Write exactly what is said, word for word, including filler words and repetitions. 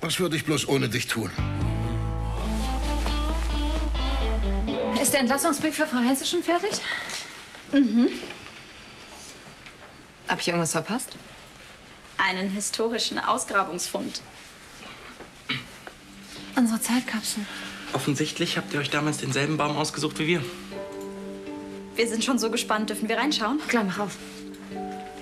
Was würde ich bloß ohne dich tun? Ist der Entlassungsbrief für Frau Hesse schon fertig? Mhm. Hab ich irgendwas verpasst? Einen historischen Ausgrabungsfund. Unsere Zeitkapsel. Offensichtlich habt ihr euch damals denselben Baum ausgesucht wie wir. Wir sind schon so gespannt. Dürfen wir reinschauen? Klar, mach auf.